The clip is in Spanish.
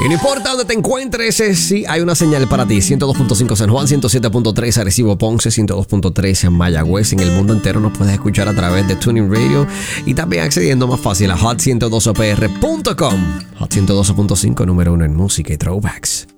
Y no importa dónde te encuentres, sí hay una señal para ti. 102.5 San Juan, 107.3 Arecibo Ponce, 102.3 en Mayagüez. En el mundo entero nos puedes escuchar a través de Tuning Radio y también accediendo más fácil a hot112pr.com. Hot 112.5, número 1 en música y throwbacks.